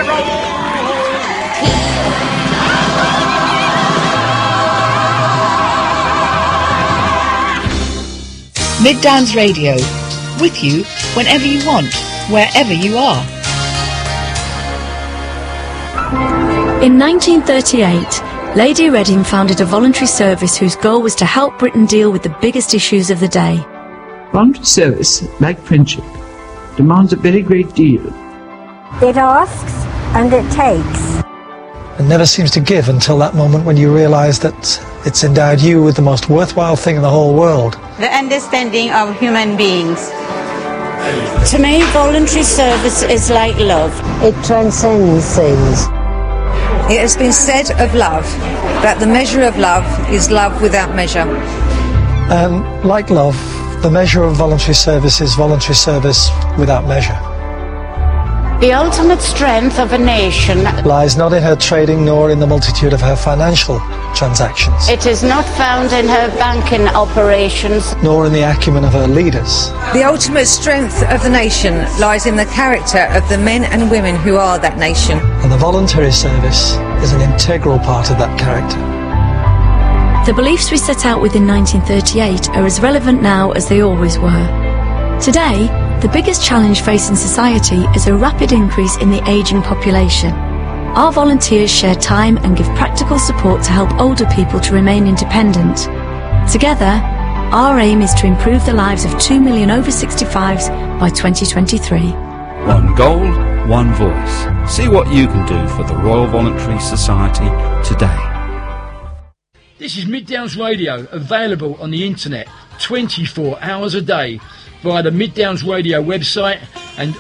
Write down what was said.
Mid Downs Radio, with you whenever you want, wherever you are. In 1938, Lady Reading founded a voluntary service whose goal was to help Britain deal with the biggest issues of the day. Voluntary service, like friendship, demands a very great deal. It asks and it takes. It never seems to give until that moment when you realise that it's endowed you with the most worthwhile thing in the whole world. The understanding of human beings. To me, voluntary service is like love. It transcends things. It has been said of love that the measure of love is love without measure. And like love, the measure of voluntary service is voluntary service without measure. The ultimate strength of a nation lies not in her trading nor in the multitude of her financial transactions. It is not found in her banking operations, nor in the acumen of her leaders. The ultimate strength of the nation lies in the character of the men and women who are that nation. And the voluntary service is an integral part of that character. The beliefs we set out with in 1938 are as relevant now as they always were. Today, the biggest challenge facing society is a rapid increase in the ageing population. Our volunteers share time and give practical support to help older people to remain independent. Together, our aim is to improve the lives of 2 million over 65s by 2023. One goal, one voice. See what you can do for the Royal Voluntary Society today. This is Mid Downs Radio, available on the internet 24 hours a day via the Mid Downs Radio website and